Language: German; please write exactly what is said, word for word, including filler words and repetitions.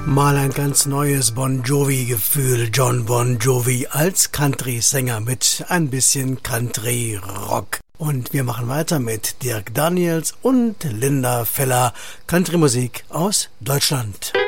Mal ein ganz neues Bon Jovi-Gefühl. John Bon Jovi als Country-Sänger mit ein bisschen Country-Rock. Und wir machen weiter mit Dirk Daniels und Linda Feller, Country-Musik aus Deutschland.